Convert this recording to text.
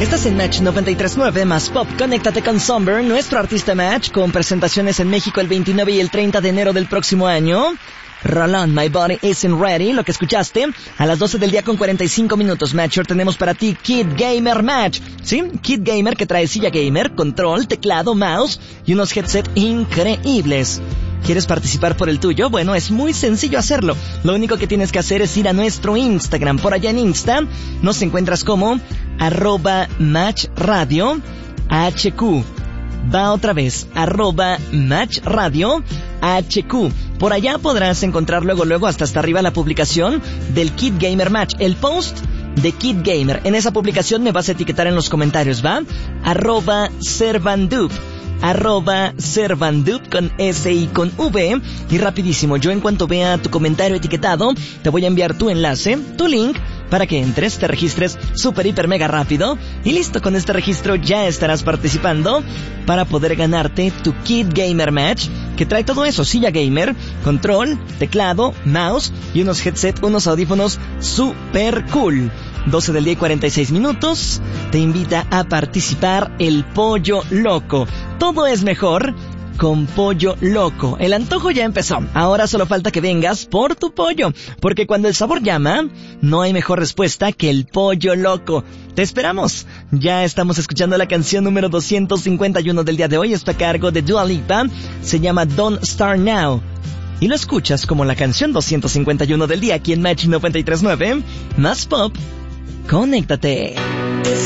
Estás en Match 93.9 más Pop. Conéctate con Somber, nuestro artista Match, con presentaciones en México el 29 y el 30 de enero del próximo año. Roll on, My Body Isn't Ready, lo que escuchaste a las 12 del día con 45 minutos. Matcher, tenemos para ti Kid Gamer Match. ¿Sí? Kid Gamer, que trae silla gamer, control, teclado, mouse y unos headset increíbles. ¿Quieres participar por el tuyo? Bueno, es muy sencillo hacerlo. Lo único que tienes que hacer es ir a nuestro Instagram. Por allá en Insta nos encuentras como @matchradio HQ. Va otra vez, @matchradio HQ. Por allá podrás encontrar luego hasta arriba la publicación del Kid Gamer Match, el post de Kid Gamer. En esa publicación me vas a etiquetar en los comentarios, ¿va? @servandup. @servandup con S y con V. Y rapidísimo, yo en cuanto vea tu comentario etiquetado, te voy a enviar tu enlace, tu link, para que entres, te registres súper, hiper, mega rápido. Y listo, con este registro ya estarás participando para poder ganarte tu Kid Gamer Match, que trae todo eso: silla gamer, control, teclado, mouse y unos headset, unos audífonos súper cool. 12 del día y 46 minutos. Te invita a participar el Pollo Loco. Todo es mejor con Pollo Loco. El antojo ya empezó. Ahora solo falta que vengas por tu pollo, porque cuando el sabor llama, no hay mejor respuesta que el Pollo Loco. Te esperamos. Ya estamos escuchando la canción número 251 del día de hoy. Está a cargo de Dua Lipa. Se llama Don't Start Now. Y lo escuchas como la canción 251 del día aquí en Match 93.9. Más Pop. Conéctate.